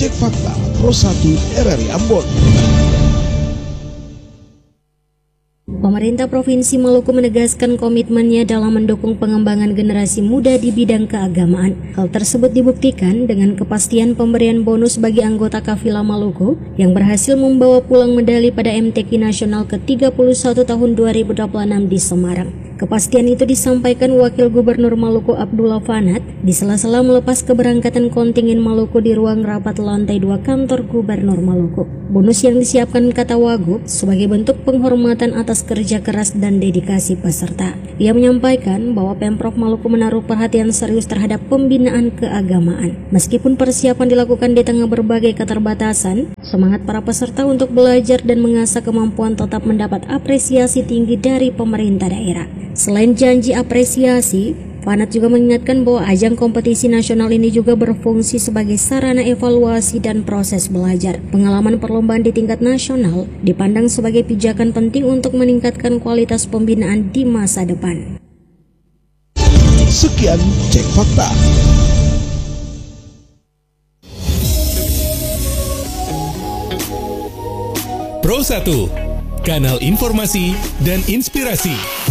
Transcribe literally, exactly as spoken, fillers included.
Cek Fakta Pro satu R R I Ambon. Pemerintah Provinsi Maluku menegaskan komitmennya dalam mendukung pengembangan generasi muda di bidang keagamaan. Hal tersebut dibuktikan dengan kepastian pemberian bonus bagi anggota Kafilah Maluku yang berhasil membawa pulang medali pada M T Q Nasional ke tiga puluh satu tahun dua ribu dua puluh enam di Semarang. Kepastian itu disampaikan Wakil Gubernur Maluku Abdullah Fanat di sela-sela melepas keberangkatan kontingen Maluku di ruang rapat lantai dua kantor Gubernur Maluku. Bonus yang disiapkan kata Wagub sebagai bentuk penghormatan atas kerja keras dan dedikasi peserta. Ia menyampaikan bahwa Pemprov Maluku menaruh perhatian serius terhadap pembinaan keagamaan. Meskipun persiapan dilakukan di tengah berbagai keterbatasan, semangat para peserta untuk belajar dan mengasah kemampuan tetap mendapat apresiasi tinggi dari pemerintah daerah. Selain janji apresiasi, Fanat juga mengingatkan bahwa ajang kompetisi nasional ini juga berfungsi sebagai sarana evaluasi dan proses belajar. Pengalaman perlombaan di tingkat nasional dipandang sebagai pijakan penting untuk meningkatkan kualitas pembinaan di masa depan. Sekian Cek Fakta. Pro satu, kanal informasi dan inspirasi.